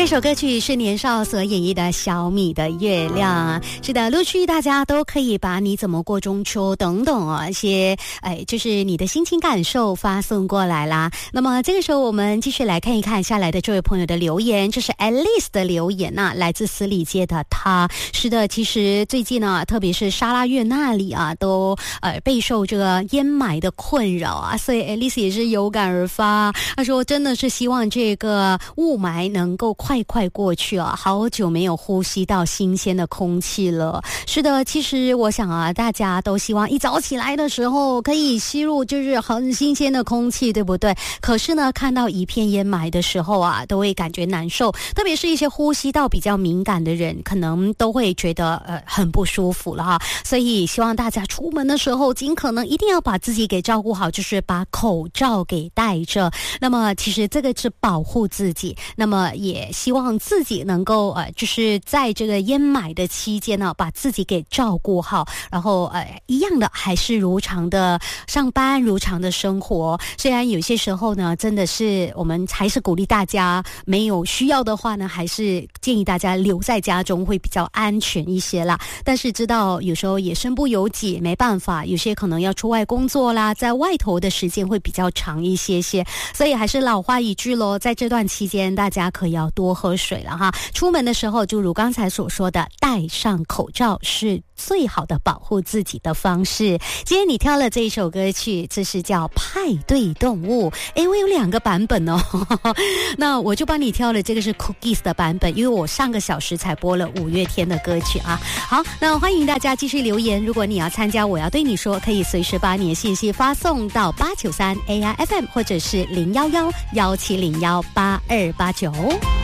这首歌曲是年少所演绎的小米的月亮。是的，陆续大家都可以把你怎么过中秋等等一些就是你的心情感受发送过来啦。那么这个时候我们继续来看一看下来的这位朋友的留言，这是 Alice 的留言来自十里街的他。是的，其实最近特别是沙拉越那里都备受这个烟霾的困扰所以 Alice 也是有感而发。他说真的是希望这个雾霾能够快过去好久没有呼吸到新鲜的空气了。是的，其实我想大家都希望一早起来的时候可以吸入就是很新鲜的空气，对不对？可是呢，看到一片烟霾的时候都会感觉难受，特别是一些呼吸道比较敏感的人，可能都会觉得很不舒服了所以希望大家出门的时候尽可能一定要把自己给照顾好，就是把口罩给戴着。那么其实这个是保护自己，那么也希望自己能够就是在这个烟霾的期间把自己给照顾好，然后一样的还是如常的上班，如常的生活。虽然有些时候呢，真的是我们还是鼓励大家没有需要的话呢，还是建议大家留在家中会比较安全一些啦。但是知道有时候也身不由己，没办法，有些可能要出外工作啦，在外头的时间会比较长一些，所以还是老话一句咯，在这段期间大家可以要多喝水了出门的时候就如刚才所说的，戴上口罩是最好的保护自己的方式。今天你挑了这一首歌曲，这是叫派对动物。我有2个版本那我就帮你挑了这个是 Cookies 的版本，因为我上个小时才播了5月天的歌曲好，那欢迎大家继续留言，如果你要参加我要对你说，可以随时把你的信息发送到893 AIFM 或者是011-1701-8289。